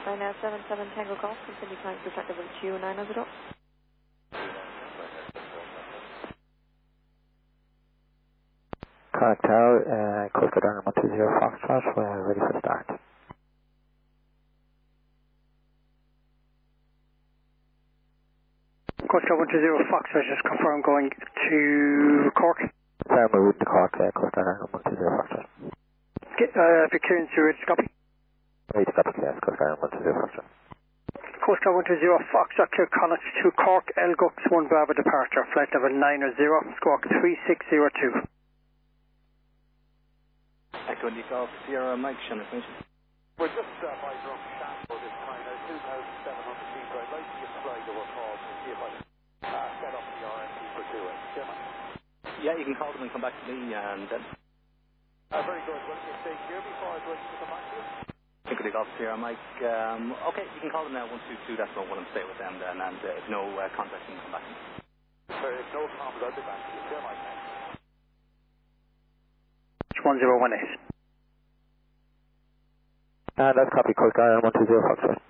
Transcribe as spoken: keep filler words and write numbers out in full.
now seven seven Tango Golf, continue flying through Tango Q nine hundred up. Correct Tower, uh, Coast Guard Ireland one two zero Foxtrot, we're ready for start. Coast Guard one two zero Foxtrot, just confirm going to Cork. Sorry, we're route to Cork, uh, Coast Guard Ireland one two zero Foxtrot. Get, uh, for clearance to ready to copy. Ready to copy, yes, Coast Guard Ireland one two zero Foxtrot. Coast Guard one two zero Foxtrot, clear Connacht to Cork, Elgux one Bravo departure, flight level nine zero, squawk three six zero two. Echo Indy Golf, Sierra Mike, Shannon Commission. We're just uh, by from Shamford this time now, two thousand seven hundred feet, but I'd like to just fly the calls and see if I can uh, set up the R M P for two. Yeah, you can call them and come back to me and then... Uh, very good. Well, you stay here before I go to come back to you? Echo Indy Golf, Sierra Mike. Um, okay, you can call them now, one two two, that's not what I'm staying with them then, and uh, if no uh, contact, you can come back to me. Sorry, if no comments, I'll be back to you. Sierra Mike, thanks. one zero one eight. And that's copy, Coast Guard Ireland one two zero Foxtrot.